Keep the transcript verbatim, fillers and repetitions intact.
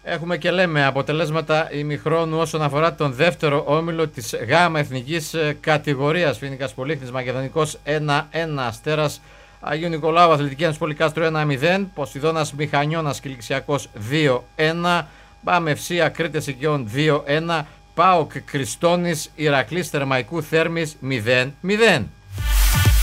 Έχουμε και λέμε αποτελέσματα ημιχρόνου όσον αφορά τον δεύτερο όμιλο της ΓΑΜΑ εθνικής κατηγορίας. Φοίνικας Πολύχνης Μακεδονικός ένα ένα, Αστέρας Αγίου Νικολάου Αθλητική Ένωση Πολυκάστρου ένα μηδέν, Ποσειδώνας Μηχανιώνας Κιλικσιακός δύο ένα, ΠΑΜ Ευσία Κρήτες Οικειών δύο ένα, ΠΑΟΚ Κριστόνης Ηρακλής Θερμαϊκού Θέρμης μηδέν μηδέν.